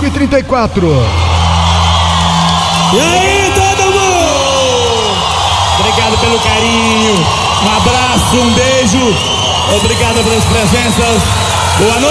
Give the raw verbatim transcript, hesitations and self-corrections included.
cinco e trinta e quatro. E aí, todo mundo? Obrigado pelo carinho. Um abraço, um beijo. Obrigado pelas presenças. Boa noite.